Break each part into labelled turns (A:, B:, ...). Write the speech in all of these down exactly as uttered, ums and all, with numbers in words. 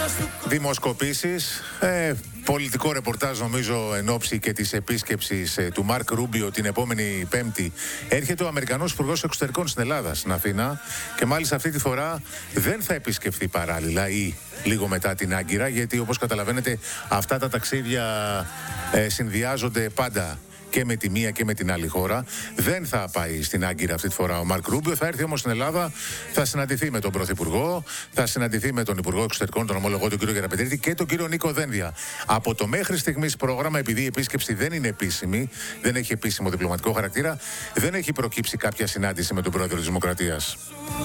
A: Δημοσκοπήσεις, ε, πολιτικό ρεπορτάζ νομίζω εν ώψη και της επίσκεψης ε, του Μαρκ Ρούμπιο την επόμενη Πέμπτη. Έρχεται ο Αμερικανός Υπουργός Εξωτερικών στην Ελλάδα, στην Αθήνα, και μάλιστα αυτή τη φορά δεν θα επισκεφθεί παράλληλα ή λίγο μετά την Άγκυρα, γιατί όπως καταλαβαίνετε αυτά τα ταξίδια ε, συνδυάζονται πάντα και με τη μία και με την άλλη χώρα. Δεν θα πάει στην Άγκυρα αυτή τη φορά ο Μαρκ Ρούμπιο. Θα έρθει όμως στην Ελλάδα, θα συναντηθεί με τον Πρωθυπουργό, θα συναντηθεί με τον Υπουργό Εξωτερικών, τον ομολογό τον κύριο Γεραπετρίτη και τον κύριο Νίκο Δένδια. Από το μέχρι στιγμής πρόγραμμα, επειδή η επίσκεψη δεν είναι επίσημη, δεν έχει επίσημο διπλωματικό χαρακτήρα, δεν έχει προκύψει κάποια συνάντηση με τον Πρόεδρο της Δημοκρατίας.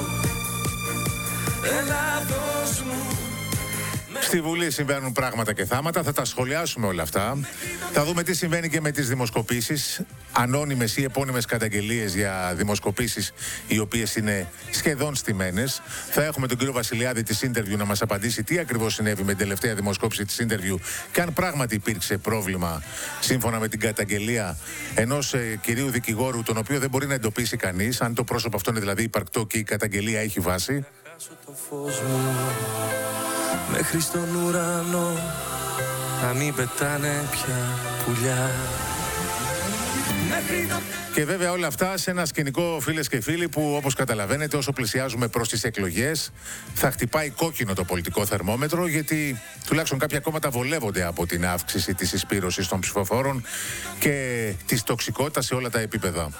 A: Στη Βουλή συμβαίνουν πράγματα και θάματα, θα τα σχολιάσουμε όλα αυτά. Θα δούμε τι συμβαίνει και με τις δημοσκοπήσεις, ανώνυμες ή επώνυμες καταγγελίες για δημοσκοπήσεις οι οποίες είναι σχεδόν στημένες. Θα έχουμε τον κύριο Βασιλιάδη της Interview να μας απαντήσει τι ακριβώς συνέβη με την τελευταία δημοσκόπηση της Interview και αν πράγματι υπήρξε πρόβλημα σύμφωνα με την καταγγελία ενός ε, κυρίου δικηγόρου, τον οποίο δεν μπορεί να εντοπίσει κανείς, αν το πρόσωπο αυτό είναι δηλαδή υπαρκτό και η καταγγελία έχει βάση.
B: Μέχρι στον ουρανό να μην πετάνε πια πουλιά.
A: Και βέβαια όλα αυτά σε ένα σκηνικό, φίλες και φίλοι, που όπως καταλαβαίνετε όσο πλησιάζουμε προς τις εκλογές θα χτυπάει κόκκινο το πολιτικό θερμόμετρο, γιατί τουλάχιστον κάποια κόμματα βολεύονται από την αύξηση της εισπύρωσης των ψηφοφόρων και της τοξικότητας σε όλα τα επίπεδα.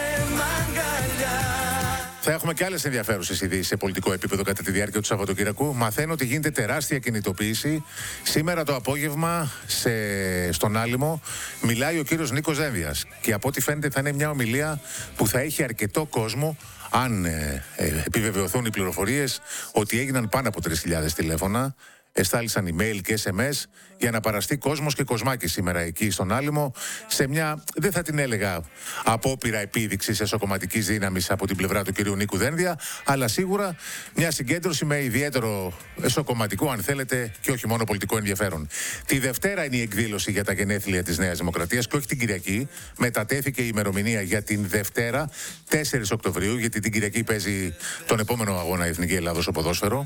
A: Θα έχουμε και άλλες ενδιαφέρουσες ειδήσεις σε πολιτικό επίπεδο κατά τη διάρκεια του Σαββατοκύριακου. Μαθαίνω ότι γίνεται τεράστια κινητοποίηση. Σήμερα το απόγευμα σε, στον Άλυμο μιλάει ο κύριος Νίκος Δένδιας. Και από ό,τι φαίνεται θα είναι μια ομιλία που θα έχει αρκετό κόσμο, αν ε, ε, επιβεβαιωθούν οι πληροφορίες ότι έγιναν πάνω από τρεις χιλιάδες τηλέφωνα. Εστάλησαν email και ες εμ ες για να παραστεί κόσμος και κοσμάκι σήμερα εκεί στον Άλυμο, σε μια, δεν θα την έλεγα απόπειρα επίδειξης εσωκομματικής δύναμης από την πλευρά του κυρίου Νίκου Δένδια, αλλά σίγουρα μια συγκέντρωση με ιδιαίτερο εσωκομματικό, αν θέλετε, και όχι μόνο πολιτικό ενδιαφέρον. Τη Δευτέρα είναι η εκδήλωση για τα γενέθλια της Νέας Δημοκρατίας και όχι την Κυριακή. Μετατέθηκε η ημερομηνία για την Δευτέρα, τέσσερις Οκτωβρίου, γιατί την Κυριακή παίζει τον επόμενο αγώνα η Εθνική Ελλάδος στο ποδόσφαιρο.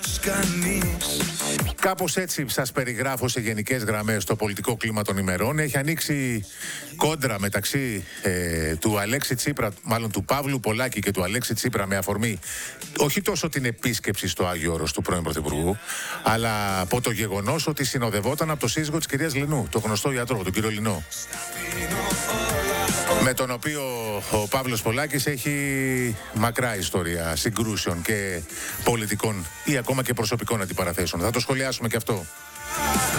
A: Κάπως έτσι σας περιγράφω σε γενικές γραμμές το πολιτικό κλίμα των ημερών. Έχει ανοίξει κόντρα μεταξύ ε, του Αλέξη Τσίπρα, μάλλον του Παύλου Πολάκη και του Αλέξη Τσίπρα, με αφορμή όχι τόσο την επίσκεψη στο Άγιο Όρος του πρώην Πρωθυπουργού, αλλά από το γεγονός ότι συνοδευόταν από το σύζυγο της κυρίας Λινού, το γνωστό ιατρό, τον κύριο Λινό, με τον οποίο ο Παύλος Πολάκης έχει μακρά ιστορία συγκρούσεων και πολιτικών ή ακόμα και προσωπικών αντιπαραθέσεων. Θα το σχολιάσουμε και αυτό.